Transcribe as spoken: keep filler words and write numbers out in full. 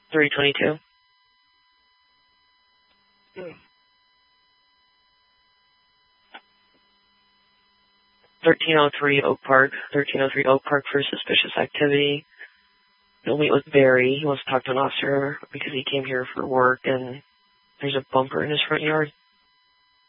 three twenty-two. Hmm. thirteen oh three Oak Park. thirteen oh three Oak Park for suspicious activity. You'll meet with Barry. He wants to talk to an officer because he came here for work, and there's a bumper in his front yard.